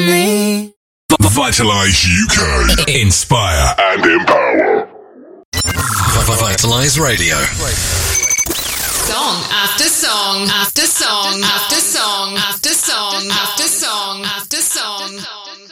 me. Vitalise UK. Inspire and empower. Vitalise Radio. Song after song after song after